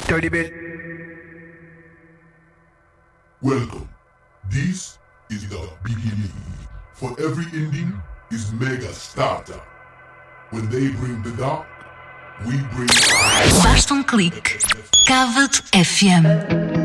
30 bit. Welcome. This is the beginning. For every ending is mega starter. When they bring the dark, we bring... Basta um clique. Cava-te FM.